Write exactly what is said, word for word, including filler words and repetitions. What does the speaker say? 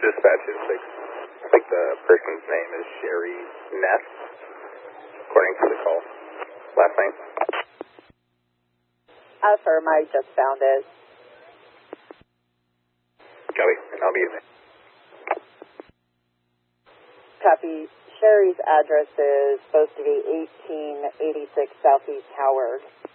Dispatch is six. I think the person's name is Sherry Ness, according to the call. Last name? Affirm, I just found it. Copy. I'll be in there. Copy. Sherry's address is supposed to be eighteen eighty-six Southeast Howard.